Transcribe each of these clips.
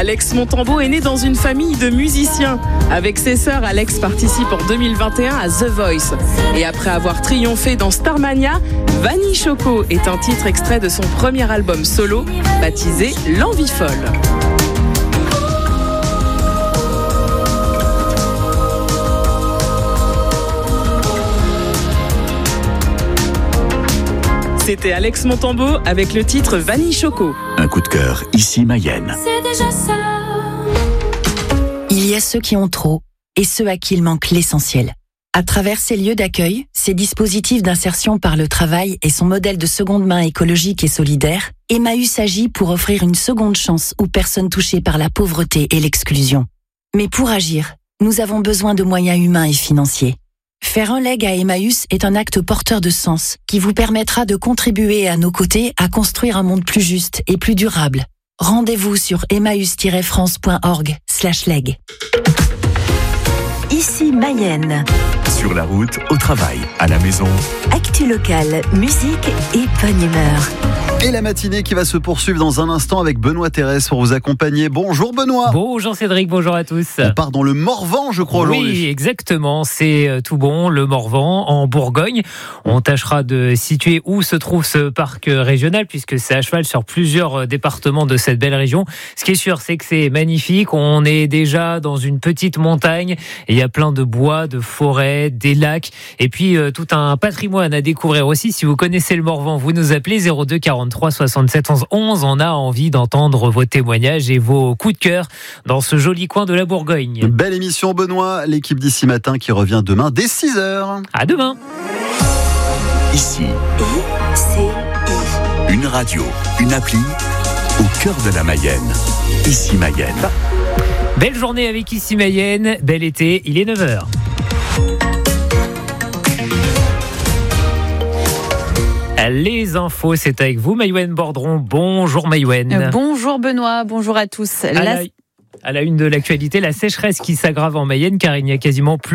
Alex Montambeau est né dans une famille de musiciens. Avec ses sœurs, Alex participe en 2021 à The Voice. Et après avoir triomphé dans Starmania, Vanille Choco est un titre extrait de son premier album solo, baptisé L'Envie Folle. C'était Alex Montambeau avec le titre Vanille Choco. Un coup de cœur, ici Mayenne. C'est déjà ça. Il y a ceux qui ont trop et ceux à qui il manque l'essentiel. À travers ces lieux d'accueil, ces dispositifs d'insertion par le travail et son modèle de seconde main écologique et solidaire, Emmaüs agit pour offrir une seconde chance aux personnes touchées par la pauvreté et l'exclusion. Mais pour agir, nous avons besoin de moyens humains et financiers. Faire un leg à Emmaüs est un acte porteur de sens qui vous permettra de contribuer à nos côtés à construire un monde plus juste et plus durable. Rendez-vous sur emmaüs-france.org/leg. Ici Mayenne. Sur la route, au travail, à la maison. Actu locale, musique et bonne humeur. Et la matinée qui va se poursuivre dans un instant avec Benoît Thérèse pour vous accompagner. Bonjour Benoît. Bonjour Cédric, bonjour à tous. On part dans le Morvan, je crois, aujourd'hui. Oui, exactement, c'est tout bon, le Morvan, en Bourgogne. On tâchera de situer où se trouve ce parc régional, puisque c'est à cheval sur plusieurs départements de cette belle région. Ce qui est sûr, c'est que c'est magnifique. On est déjà dans une petite montagne, et il y a plein de bois, de forêts, des lacs, et puis tout un patrimoine à découvrir aussi. Si vous connaissez le Morvan, vous nous appelez 02 43 67 11 11. On a envie d'entendre vos témoignages et vos coups de cœur dans ce joli coin de la Bourgogne. Belle émission Benoît, l'équipe d'ici matin qui revient demain dès 6h. À demain. Ici, une radio, une appli, au cœur de la Mayenne. Ici Mayenne. Belle journée avec Ici Mayenne, bel été, il est 9h. Les infos, c'est avec vous, Maïwen Bordron. Bonjour Maïwen. Bonjour Benoît, bonjour à tous. À la une de l'actualité, la sécheresse qui s'aggrave en Mayenne car il n'a quasiment pas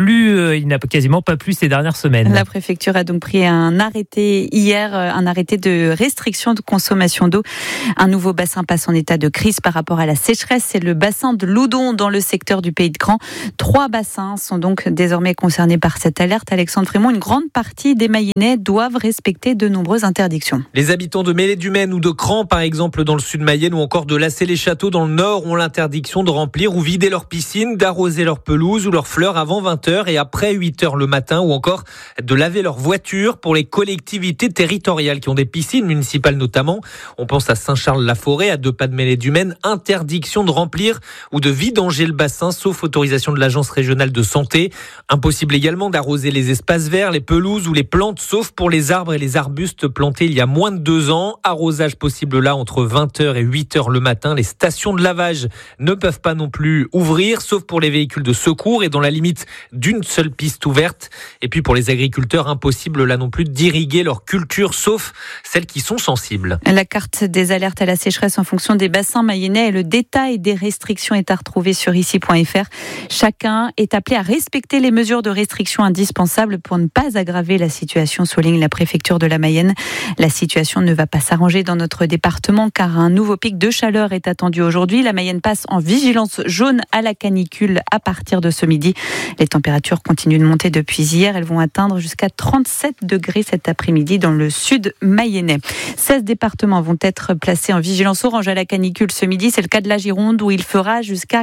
plu ces dernières semaines. La préfecture a donc pris un arrêté hier, un arrêté de restriction de consommation d'eau. Un nouveau bassin passe en état de crise par rapport à la sécheresse. C'est le bassin de Loudon dans le secteur du Pays de Grand. 3 bassins sont donc désormais concernés par cette alerte. Alexandre Frémont, une grande partie des Mayennais doivent respecter de nombreuses interdictions. Les habitants de Mêlée-du-Maine ou de Cran, par exemple, dans le sud Mayenne, ou encore de Lassay-les-Châteaux dans le nord, ont l'interdiction de remplir ou vider leur piscine, d'arroser leur pelouse ou leurs fleurs avant 20h et après 8h le matin, ou encore de laver leur voiture. Pour les collectivités territoriales qui ont des piscines municipales notamment, on pense à Saint-Charles-la-Forêt, à 2 pas de Mêlée-du-Maine, interdiction de remplir ou de vidanger le bassin, sauf autorisation de l'agence régionale de santé. Impossible également d'arroser les espaces verts, les pelouses ou les plantes, sauf pour les arbres et les arbustes plantés il y a moins de 2 ans. Arrosage possible là entre 20h et 8h le matin. Les stations de lavage ne peuvent pas non plus ouvrir, sauf pour les véhicules de secours et dans la limite d'une seule piste ouverte. Et puis pour les agriculteurs, impossible là non plus d'irriguer leurs cultures, sauf celles qui sont sensibles. La carte des alertes à la sécheresse en fonction des bassins mayennais et le détail des restrictions est à retrouver sur ici.fr. Chacun est appelé à respecter les mesures de restriction indispensables pour ne pas aggraver la situation, souligne la préfecture de la Mayenne. La situation ne va pas s'arranger dans notre département car un nouveau pic de chaleur est attendu aujourd'hui. La Mayenne passe en vigilance jaune à la canicule à partir de ce midi. Les températures continuent de monter depuis hier. Elles vont atteindre jusqu'à 37 degrés cet après-midi dans le sud mayennais. 16 départements vont être placés en vigilance orange à la canicule ce midi. C'est le cas de la Gironde où il fera jusqu'à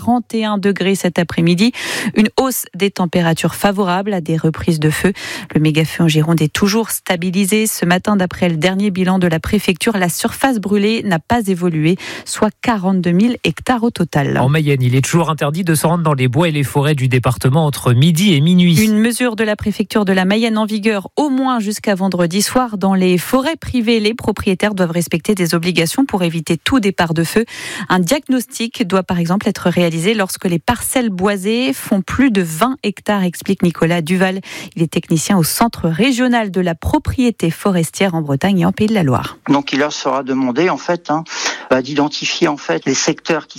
41 degrés cet après-midi. Une hausse des températures favorable à des reprises de feu. Le méga-feu en Gironde est toujours stabilisé. Ce matin, d'après le dernier bilan de la préfecture, la surface brûlée n'a pas évolué, soit 42 000 hectares au total. En Mayenne, il est toujours interdit de se rendre dans les bois et les forêts du département entre midi et minuit. Une mesure de la préfecture de la Mayenne en vigueur au moins jusqu'à vendredi soir. Dans les forêts privées, les propriétaires doivent respecter des obligations pour éviter tout départ de feu. Un diagnostic doit par exemple être réalisé lorsque les parcelles boisées font plus de 20 hectares, explique Nicolas Duval. Il est technicien au centre régional de la propriété forestière en Bretagne et en Pays de la Loire. Donc il leur sera demandé d'identifier les secteurs qui sont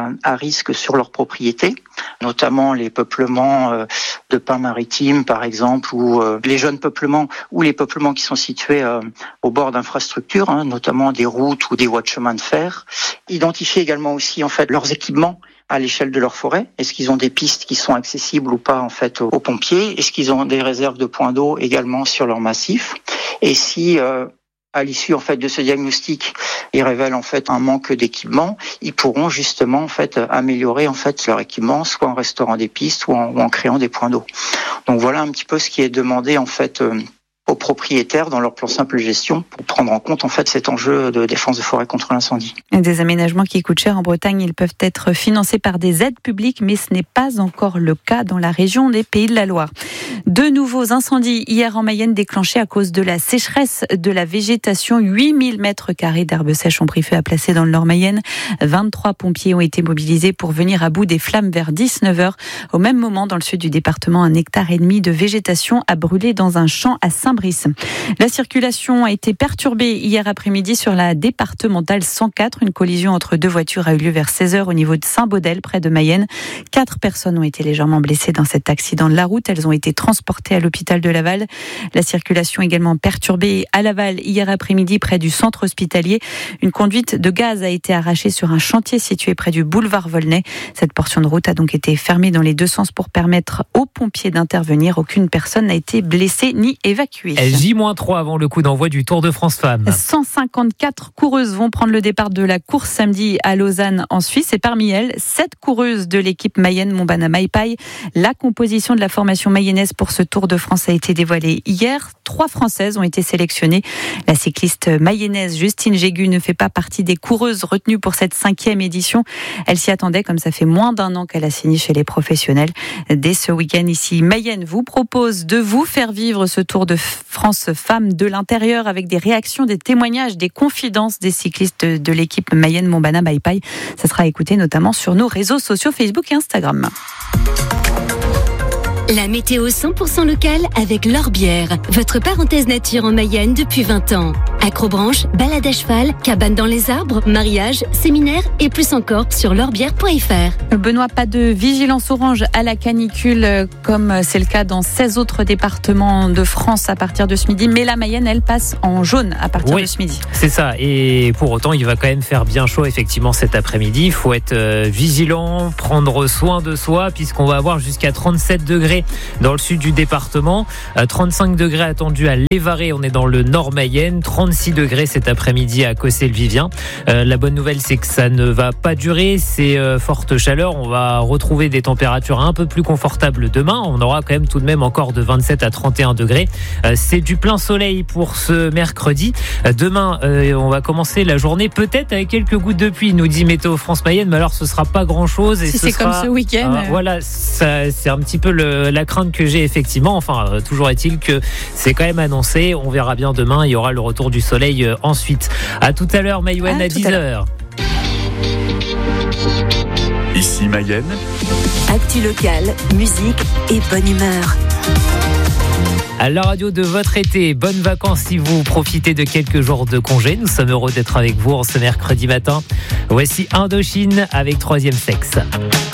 à risque sur leur propriété, notamment les peuplements de pins maritimes par exemple, ou les jeunes peuplements ou les peuplements qui sont situés au bord d'infrastructures, notamment des routes ou des voies de chemin de fer. Identifier également aussi en fait leurs équipements à l'échelle de leur forêt. Est-ce qu'ils ont des pistes qui sont accessibles ou pas en fait aux pompiers? Est-ce qu'ils ont des réserves de points d'eau également sur leur massif? Et si à l'issue en fait de ce diagnostic, ils révèlent en fait un manque d'équipement, ils pourront justement en fait améliorer en fait leur équipement, soit en restaurant des pistes ou en créant des points d'eau. Donc voilà un petit peu ce qui est demandé en fait aux propriétaires dans leur plan simple gestion pour prendre en compte en fait cet enjeu de défense de forêt contre l'incendie. Des aménagements qui coûtent cher en Bretagne, ils peuvent être financés par des aides publiques, mais ce n'est pas encore le cas dans la région des Pays de la Loire. 2 nouveaux incendies hier en Mayenne déclenchés à cause de la sécheresse de la végétation. 8000 mètres carrés d'herbes sèches ont pris feu à Placé dans le Nord-Mayenne. 23 pompiers ont été mobilisés pour venir à bout des flammes vers 19h. Au même moment, dans le sud du département, 1,5 hectare de végétation a brûlé dans un champ à Saint-Brice. La circulation a été perturbée hier après-midi sur la départementale 104. Une collision entre 2 voitures a eu lieu vers 16h au niveau de Saint-Baudel, près de Mayenne. 4 personnes ont été légèrement blessées dans cet accident de la route. Elles ont été transportées à l'hôpital de Laval. La circulation également perturbée à Laval hier après-midi près du centre hospitalier. Une conduite de gaz a été arrachée sur un chantier situé près du boulevard Volnay. Cette portion de route a donc été fermée dans les 2 sens pour permettre aux pompiers d'intervenir. Aucune personne n'a été blessée ni évacuée. J-3 avant le coup d'envoi du Tour de France Femmes. 154 coureuses vont prendre le départ de la course samedi à Lausanne en Suisse et parmi elles, 7 coureuses de l'équipe Mayenne Mombana Maipai. La composition de la formation mayonnaise pour ce Tour de France a été dévoilée hier. 3 Françaises ont été sélectionnées. La cycliste mayonnaise Justine Jégu ne fait pas partie des coureuses retenues pour cette 5e édition. Elle s'y attendait comme ça fait moins d'1 an qu'elle a signé chez les professionnels. Dès ce week-end ici, Mayenne vous propose de vous faire vivre ce Tour de France Femmes de l'intérieur avec des réactions, des témoignages, des confidences des cyclistes de l'équipe Mayenne Mombana Maipai. Ça sera écouté notamment sur nos réseaux sociaux Facebook et Instagram. La météo 100% locale avec L'Orbière, votre parenthèse nature en Mayenne depuis 20 ans. Acrobranche, balade à cheval, cabane dans les arbres, mariage, séminaire et plus encore sur l'orbière.fr. Benoît, pas de vigilance orange à la canicule comme c'est le cas dans 16 autres départements de France à partir de ce midi, mais la Mayenne, elle passe en jaune à partir de ce midi. C'est ça, et pour autant, il va quand même faire bien chaud effectivement cet après-midi. Il faut être vigilant, prendre soin de soi puisqu'on va avoir jusqu'à 37 degrés dans le sud du département, 35 degrés attendus à Lévaré, on est dans le nord Mayenne, 36 degrés cet après-midi à Cossé-le-Vivien. La bonne nouvelle, c'est que ça ne va pas durer ces fortes chaleurs. On va retrouver des températures un peu plus confortables demain. On aura quand même tout de même encore de 27 à 31 degrés. C'est du plein soleil pour ce mercredi. Demain, on va commencer la journée peut-être avec quelques gouttes de pluie, nous dit Météo France Mayenne, mais alors ce sera pas grand-chose. Et si c'est comme ce week-end. Voilà, ça, c'est un petit peu la crainte que j'ai effectivement. Enfin, toujours est-il que c'est quand même annoncé. On verra bien demain. Il y aura le retour du soleil ensuite. À tout à l'heure, Maïwen, à 10h. Ici Mayenne. Actu locale, musique et bonne humeur. À la radio de votre été, bonnes vacances si vous profitez de quelques jours de congé. Nous sommes heureux d'être avec vous en ce mercredi matin. Voici Indochine avec Troisième Sexe.